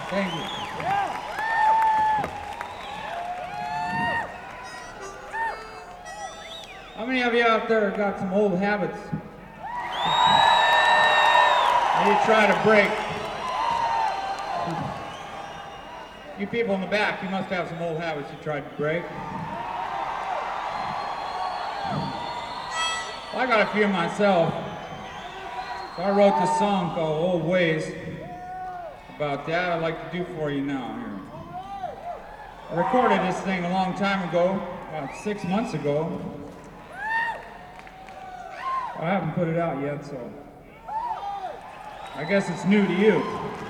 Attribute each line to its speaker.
Speaker 1: Thank you. How many of you out there have got some old habits that you try to break? You people in the back, you must have some old habits you tried to break. Well, I got a few myself. So I wrote this song called Old Ways about that I'd like to do for you now here. I recorded this thing a long time ago, about 6 months ago. I haven't put it out yet, so I guess it's new to you.